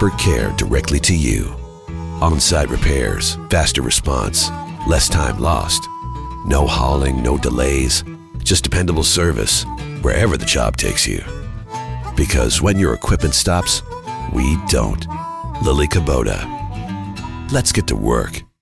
expert care directly to you. On-site repairs, faster response, less time lost. No hauling, no delays, just dependable service wherever the job takes you. Because when your equipment stops, we don't. Lily Kubota. Let's get to work.